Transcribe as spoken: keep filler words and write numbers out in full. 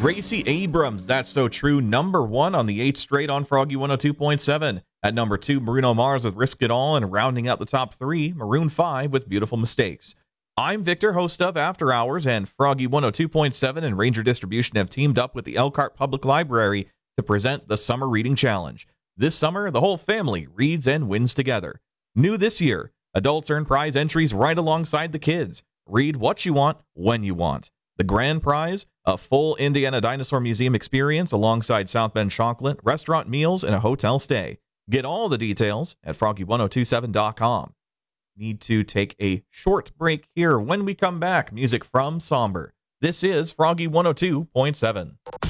Gracie Abrams, That's So True, number one on the eighth straight on Froggy one oh two point seven. At number two, Bruno Mars with Risk It All, and rounding out the top three, Maroon five with Beautiful Mistakes. I'm Victor, host of After Hours, and Froggy one oh two point seven and Ranger Distribution have teamed up with the Elkhart Public Library to present the Summer Reading Challenge. This summer, the whole family reads and wins together. New this year, adults earn prize entries right alongside the kids. Read what you want, when you want. The grand prize, a full Indiana Dinosaur Museum experience alongside South Bend chocolate, restaurant meals, and a hotel stay. Get all the details at froggy one oh two seven dot com. Need to take a short break here. When we come back, music from Somber. This is Froggy one oh two point seven.